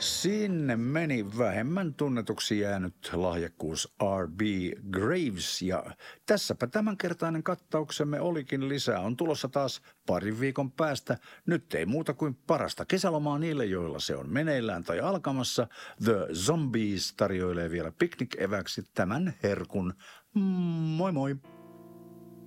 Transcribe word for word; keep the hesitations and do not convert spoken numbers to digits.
Sinne meni vähemmän tunnetuksi jäänyt lahjakkuus R B Graves ja tässäpä tämänkertainen kattauksemme olikin. Lisää on tulossa taas parin viikon päästä. Nyt ei muuta kuin parasta kesälomaa niille, joilla se on meneillään tai alkamassa. The Zombies tarjoilee vielä piknik-eväksi tämän herkun. Moi moi!